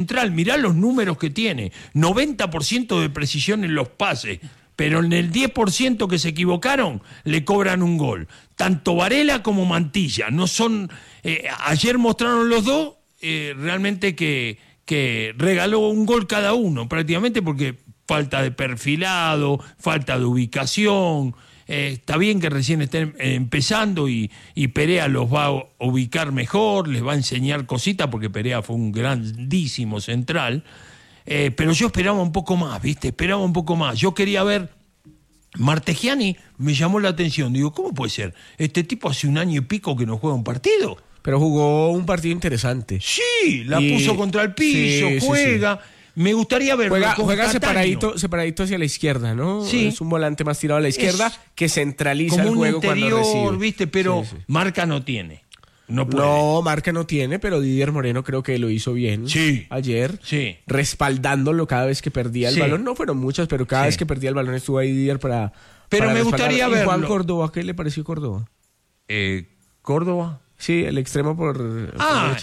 central, mirá los números que tiene, 90% de precisión en los pases, pero en el 10% que se equivocaron le cobran un gol. Tanto Varela como Mantilla, no son... ayer mostraron los dos realmente que regaló un gol cada uno, prácticamente porque falta de perfilado, falta de ubicación... está bien que recién estén empezando y Perea los va a ubicar mejor, les va a enseñar cositas porque Perea fue un grandísimo central, pero yo esperaba un poco más, ¿viste? Esperaba un poco más. Yo quería ver, Martegiani me llamó la atención, digo, ¿cómo puede ser? Este tipo hace 1 año y pico que no juega un partido. Pero jugó un partido interesante. Sí, puso contra el piso, juega... Sí. Me gustaría verlo. Juega separadito hacia la izquierda, ¿no? Sí. Es un volante más tirado a la izquierda que centraliza como el juego un interior, cuando recibe. ¿Viste? Pero marca no tiene. No, marca no tiene, pero Didier Moreno creo que lo hizo bien ayer. Sí. Respaldándolo cada vez que perdía el balón. No fueron muchas, pero cada vez que perdía el balón estuvo ahí Didier para. Pero para me gustaría verlo. Juan Córdoba, ¿qué le pareció Córdoba? ¿Córdoba? Sí, el extremo por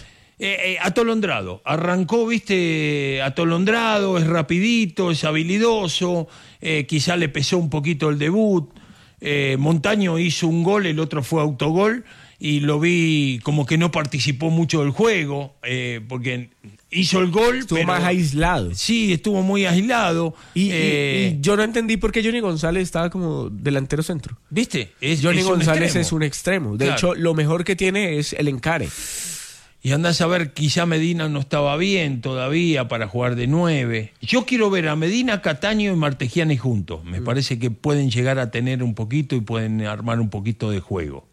atolondrado. Arrancó, viste, atolondrado, es rapidito, es habilidoso, quizá le pesó un poquito el debut. Montaño hizo un gol, el otro fue autogol, y lo vi como que no participó mucho del juego, porque hizo el gol. Estuvo más aislado. Sí, estuvo muy aislado. Y yo no entendí por qué Johnny González estaba como delantero centro. ¿Viste? Johnny González es un extremo. De hecho, lo mejor que tiene es el encare. Y andás a ver, quizá Medina no estaba bien todavía para jugar de 9. Yo quiero ver a Medina, Cataño y Martegiani juntos. Me parece que pueden llegar a tener un poquito y pueden armar un poquito de juego.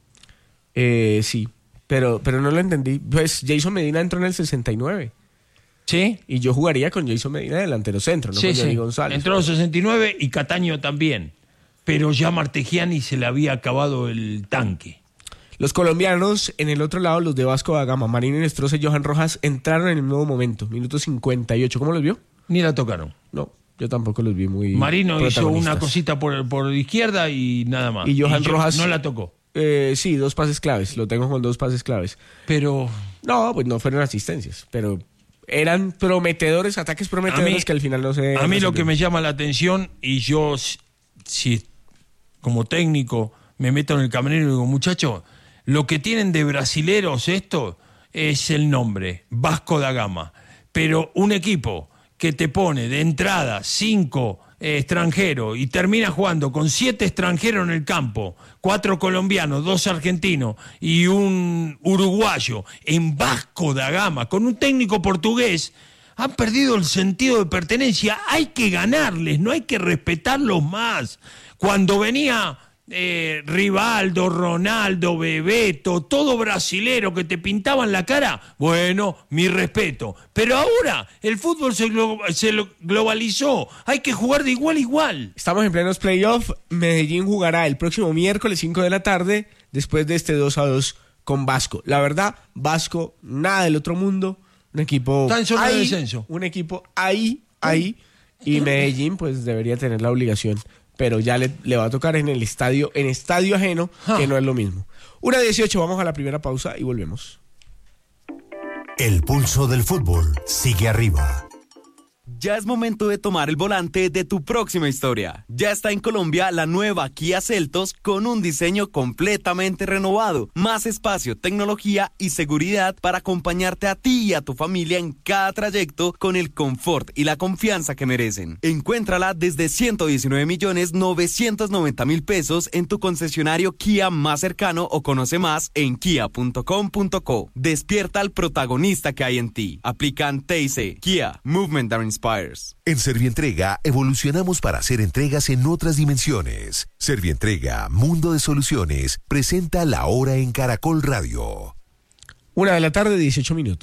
Sí, pero no lo entendí. Pues Jason Medina entró en el 69. ¿Sí? Y yo jugaría con Jason Medina delantero centro, no con Johnny González. Entró en el 69 y Cataño también. Pero ya Martegiani se le había acabado el tanque. Los colombianos, en el otro lado, los de Vasco da Gama, Marino Inestrosa y Johan Rojas, entraron en el nuevo momento, minuto 58. ¿Cómo los vio? Ni la tocaron. No, yo tampoco los vi muy Marino hizo una cosita por izquierda y nada más. Y Johan Rojas no la tocó. Sí, 2 pases claves. Lo tengo con 2 pases claves. Pero... No, pues no fueron asistencias, pero eran prometedores, ataques prometedores que al final no se... A mí lo que me llama la atención, y yo, si como técnico me meto en el camerino y digo, muchachos, lo que tienen de brasileros esto es el nombre, Vasco da Gama. Pero un equipo que te pone de entrada 5 extranjeros y termina jugando con 7 extranjeros en el campo, 4 colombianos, 2 argentinos y un uruguayo en Vasco da Gama, con un técnico portugués, han perdido el sentido de pertenencia. Hay que ganarles, no hay que respetarlos más. Cuando venía... Rivaldo, Ronaldo, Bebeto, todo brasilero que te pintaban la cara, bueno, mi respeto, pero ahora el fútbol se globalizó, hay que jugar de igual a igual. Estamos en plenos playoffs. Medellín jugará el próximo miércoles 5 de la tarde después de este 2-2 con Vasco. La verdad, Vasco, nada del otro mundo, un equipo está en zona de descenso, un equipo ahí, y Medellín pues debería tener la obligación, pero ya le va a tocar en estadio ajeno, que no es lo mismo. 1:18, vamos a la primera pausa y volvemos. El pulso del fútbol sigue arriba. Ya es momento de tomar el volante de tu próxima historia. Ya está en Colombia la nueva Kia Seltos con un diseño completamente renovado, más espacio, tecnología y seguridad para acompañarte a ti y a tu familia en cada trayecto con el confort y la confianza que merecen. Encuéntrala desde 119.990.000 pesos en tu concesionario Kia más cercano o conoce más en kia.com.co. Despierta al protagonista que hay en ti. Aplican TIC. Kia, Movement that Inspires. En Servientrega evolucionamos para hacer entregas en otras dimensiones. Servientrega, Mundo de Soluciones, presenta La Hora en Caracol Radio. 1:18 p.m.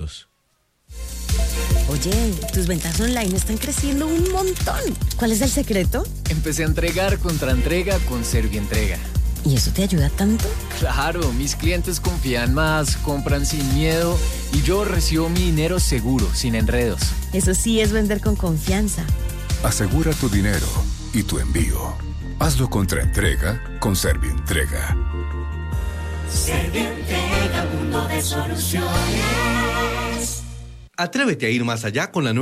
Oye, tus ventas online están creciendo un montón. ¿Cuál es el secreto? Empecé a entregar contra entrega con Servientrega. ¿Y eso te ayuda tanto? Claro, mis clientes confían más, compran sin miedo y yo recibo mi dinero seguro, sin enredos. Eso sí es vender con confianza. Asegura tu dinero y tu envío. Hazlo contra entrega con Servientrega. Servientrega, mundo de soluciones. Atrévete a ir más allá con la nueva